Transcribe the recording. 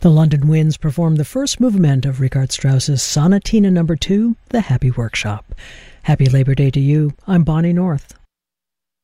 The London Winds performed the first movement of Richard Strauss's Sonatina No. 2, The Happy Workshop. Happy Labor Day to you. I'm Bonnie North.